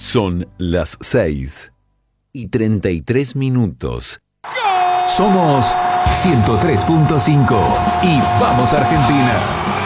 Son las 6:33. Somos 103.5 y vamos Argentina.